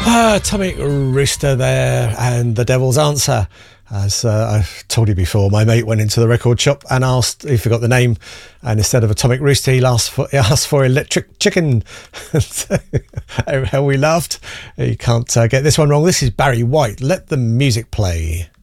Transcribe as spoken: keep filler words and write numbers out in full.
Ah, Atomic Rooster there, and The Devil's Answer. As uh, I've told you before, my mate went into the record shop and asked, he forgot the name, and instead of Atomic Rooster, he asked for, he asked for Electric Chicken. So, how we laughed. You can't uh, get this one wrong. This is Barry White. Let the music play.